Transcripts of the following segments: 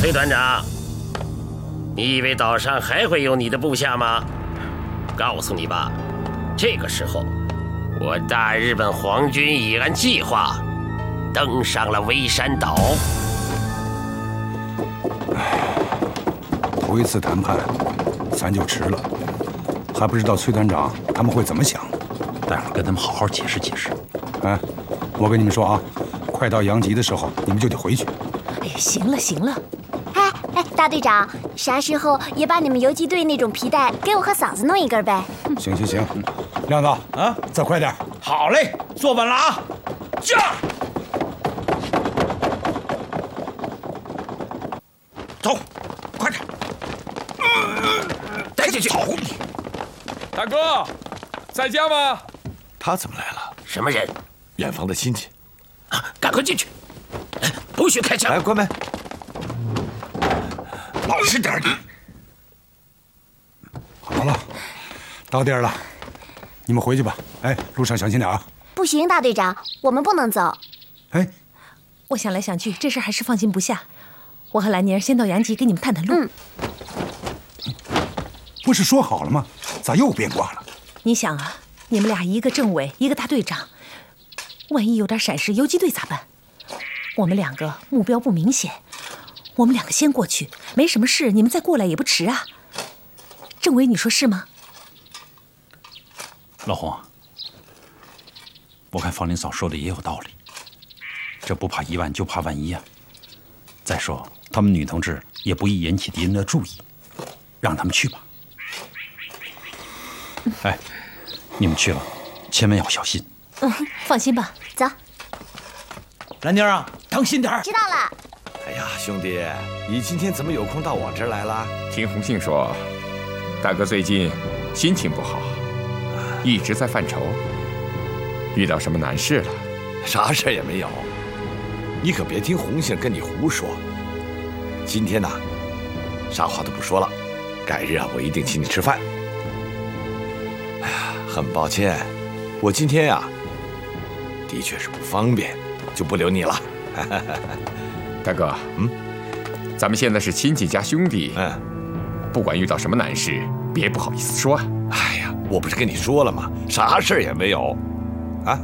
崔团长，你以为岛上还会有你的部下吗？告诉你吧，这个时候，我大日本皇军已按计划登上了微山岛。 头一次谈判，咱就迟了，还不知道崔团长他们会怎么想。 待会儿跟他们好好解释解释。 哎，我跟你们说啊，快到阳极的时候，你们就得回去。 哎呀，行了行了。 哎，大队长，啥时候也把你们游击队那种皮带给我和嫂子弄一根呗？ 行，亮子啊，再快点。 好嘞，坐稳了啊，驾！走，快点， 带进去。 走你！ 大哥，在家吗？ 他怎么来了？ 什么人？ 远房的亲戚。 啊，赶快进去！不许开枪！ 来，关门。 老实点你。 好了，到地儿了，你们回去吧。哎，路上小心点啊。 不行，大队长，我们不能走。 哎， 我想来想去，这事还是放心不下。我和兰妮儿先到阳极给你们探探路。 不是说好了吗？咋又变卦了？ 你想啊，你们俩一个政委，一个大队长，万一有点闪失，游击队咋办？我们两个目标不明显，我们两个先过去，没什么事，你们再过来也不迟啊。政委，你说是吗？ 老洪，我看方林嫂说的也有道理，这不怕一万就怕万一啊。再说他们女同志也不易引起敌人的注意，让他们去吧。哎，你们去了，千万要小心。 放心吧， 走。 兰妮儿啊，当心点儿。 知道了。 哎呀，兄弟，你今天怎么有空到我这儿来了？ 听红杏说，大哥最近心情不好，一直在犯愁，遇到什么难事了？ 啥事也没有，你可别听红杏跟你胡说。今天呢，啥话都不说了，改日啊，我一定请你吃饭。哎呀，很抱歉，我今天呀，的确是不方便，就不留你了。 大哥，咱们现在是亲戚加兄弟，不管遇到什么难事，别不好意思说啊。 哎呀，我不是跟你说了吗？啥事也没有，啊。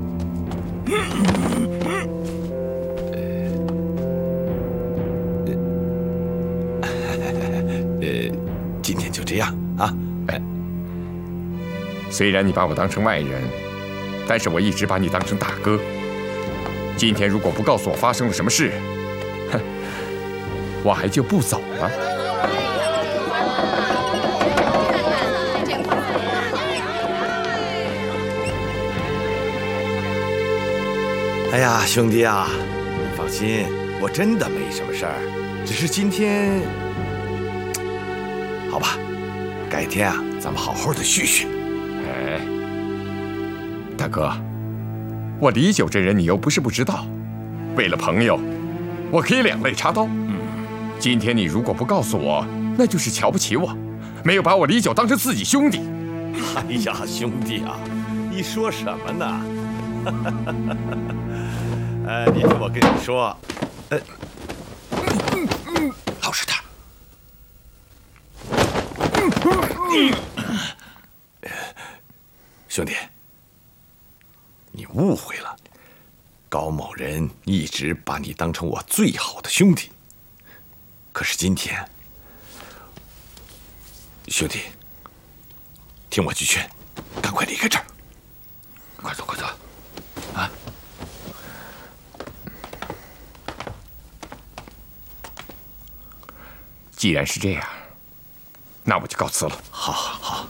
今天就这样啊。 虽然你把我当成外人，但是我一直把你当成大哥。今天如果不告诉我发生了什么事，哼，我还就不走了。 哎呀，兄弟啊，你放心，我真的没什么事儿，只是今天，好吧，改天啊，咱们好好的叙叙。 哎，大哥，我李九这人你又不是不知道，为了朋友，我可以两肋插刀。今天你如果不告诉我，那就是瞧不起我，没有把我李九当成自己兄弟。 哎呀，兄弟啊，你说什么呢？你听我跟你说， 老实点。 兄弟，你误会了，高某人一直把你当成我最好的兄弟。可是今天，兄弟，听我句劝，赶快离开这儿。 快走，快走！啊！ 既然是这样，那我就告辞了。 好，好。